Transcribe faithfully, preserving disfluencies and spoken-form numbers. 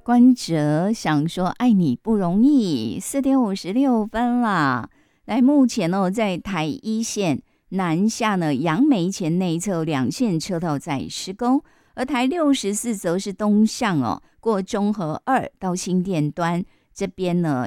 关喆想说爱你不容易，四点五十六分啦。来，目前哦，在台一线南下呢，杨梅前内侧两线车道在施工，而台六十四则是东向哦，过中和二到新店端这边呢，